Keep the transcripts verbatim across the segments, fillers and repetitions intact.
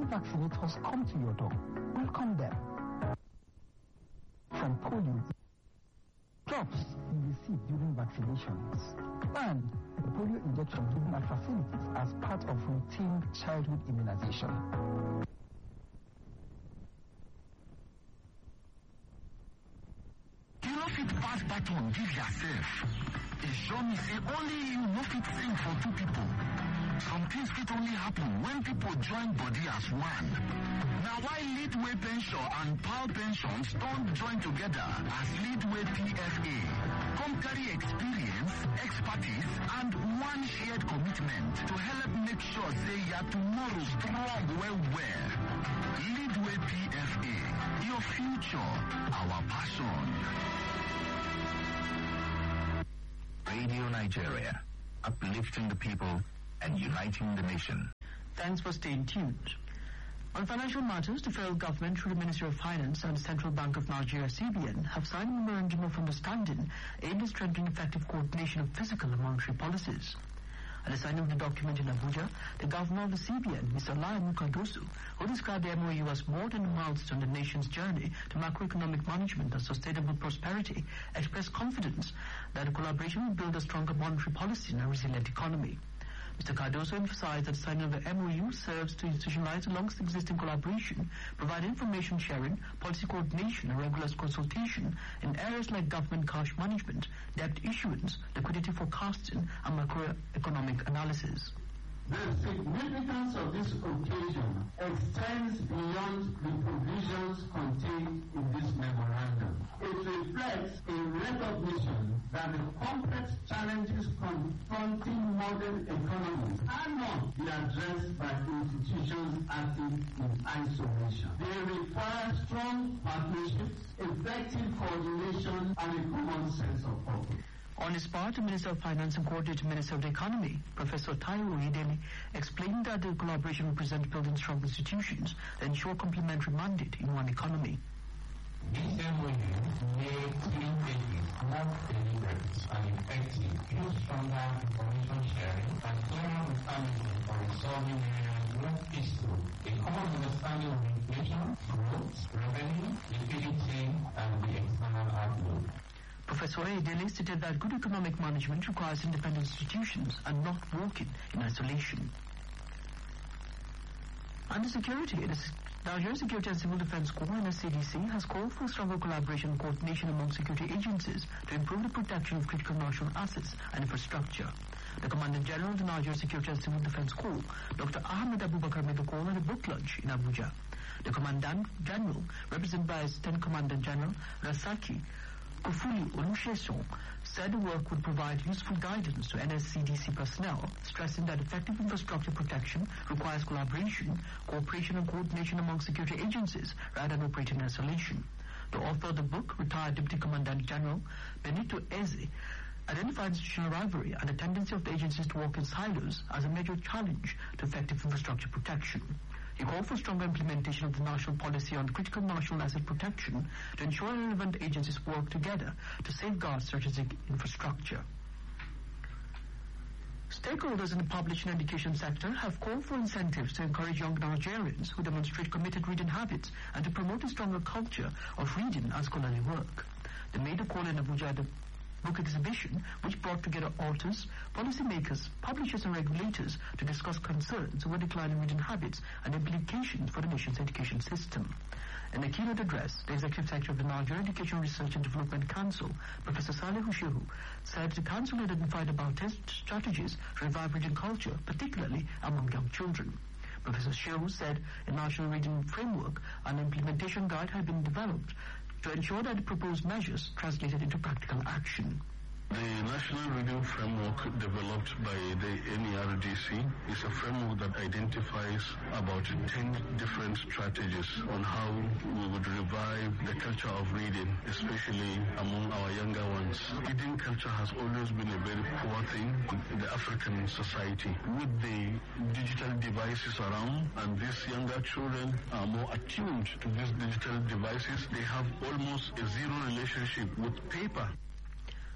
vaccinators come to your door. Welcome them. From polio, drops you receive during vaccinations, and the polio injection given at facilities as part of routine childhood immunization. You no fit pass baton give yourself. E sure me say only you no fit sing for two people. Some things fit only happen when people join body as one. Now why Leadway Pension and P A L Pensions don't join together as Leadway P F A? Come carry experience, expertise, and one shared commitment to help make sure say your tomorrow strong well well. Leadway P F A, your future, our passion. Radio Nigeria, uplifting the people and uniting the nation. Thanks for staying tuned. On financial matters, the federal government through the Ministry of Finance and the Central Bank of Nigeria, C B N, have signed a memorandum of understanding aimed at strengthening effective coordination of fiscal and monetary policies. At the signing of the document in Abuja, the governor of the C B N, Mister Olayimu Cardoso, who described the M O U as more than a milestone in the nation's journey to macroeconomic management and sustainable prosperity, expressed confidence that the collaboration will build a stronger monetary policy and a resilient economy. Mister Cardoso emphasized that the signing of the M O U serves to institutionalize a long-existing collaboration, provide information sharing, policy coordination, and regular consultation in areas like government cash management, debt issuance, liquidity forecasting, and macroeconomic analysis. The significance of this occasion extends beyond the provisions contained in this memorandum. It reflects a recognition that the complex challenges confronting modern economies cannot be addressed by institutions acting in isolation. They require strong partnerships, effective coordination, and a common sense of purpose. On his part, the Minister of Finance and Coordinating Minister of the Economy, Professor Taiwo Oyedele, explained that the collaboration will present building strong institutions that ensure complementary mandate in one economy. This M O U may three stages more deliberate and effective through stronger information sharing and clearer mechanisms for resolving areas more peaceful, a common understanding of inflation, growth, revenue, liquidity, and the external outlook. Professor Oyedele stated that good economic management requires independent institutions and not working in isolation. Under security, the Nigeria Security and Civil Defense Corps, N S C D C, has called for stronger collaboration and coordination among security agencies to improve the protection of critical national assets and infrastructure. The Commandant General of the Nigeria Security and Civil Defense Corps, Doctor Ahmed Abubakar, made the call at a book lunch in Abuja. The Commandant General, represented by Assistant Commandant General Rasaki Kufuli Olusegun, said the work would provide useful guidance to N S C D C personnel, stressing that effective infrastructure protection requires collaboration, cooperation and coordination among security agencies rather than operating in isolation. The author of the book, retired Deputy Commandant General Benito Eze, identified institutional rivalry and the tendency of the agencies to work in silos as a major challenge to effective infrastructure protection. He called for stronger implementation of the national policy on critical national asset protection to ensure relevant agencies work together to safeguard strategic infrastructure. Stakeholders in the publishing and education sector have called for incentives to encourage young Nigerians who demonstrate committed reading habits and to promote a stronger culture of reading and scholarly work. They made a call in Abuja at the book exhibition, which brought together authors, policymakers, publishers and regulators to discuss concerns over declining reading habits and implications for the nation's education system. In a keynote address, the Executive Secretary of the Nigerian Education Research and Development Council, Professor Saleh Shehu, said the council identified about ten strategies to revive reading culture, particularly among young children. Professor Shehu said a national reading framework and implementation guide had been developed to ensure that the proposed measures translated into practical action. The National Reading Framework developed by the N E R D C is a framework that identifies about ten different strategies on how we would revive the culture of reading, especially among our younger ones. Reading culture has always been a very poor thing in the African society. With the digital devices around, and these younger children are more attuned to these digital devices, they have almost a zero relationship with paper.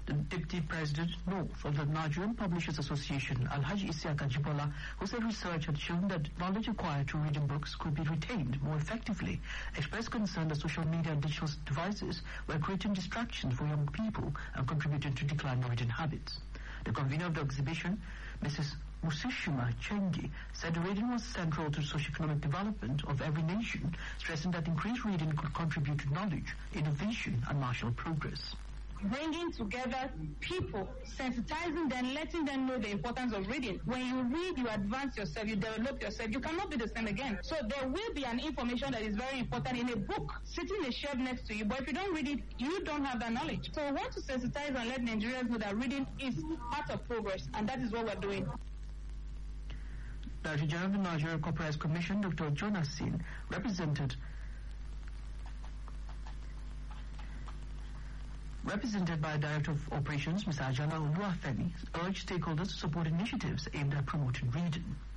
The Deputy President North of the Nigerian Publishers Association, Alhaji Isiaq Ajibola, who said research had shown that knowledge acquired through reading books could be retained more effectively, expressed concern that social media and digital devices were creating distractions for young people and contributing to declining reading habits. The convener of the exhibition, Missus Musishima Chengi, said reading was central to the socio-economic development of every nation, stressing that increased reading could contribute to knowledge, innovation, and martial progress. Bringing together people, sensitizing them, letting them know the importance of reading. When you read, you advance yourself, you develop yourself. You cannot be the same again. So there will be an information that is very important in a book sitting in a shelf next to you. But if you don't read it, you don't have that knowledge. So we want to sensitize and let Nigerians know that reading is part of progress, and that is what we're doing. Director General of the Nigeria Corporate Commission, Doctor Jonas Sin, represented Represented by Director of Operations, Mister Ajala Oluwafemi, urged stakeholders to support initiatives aimed at promoting reading.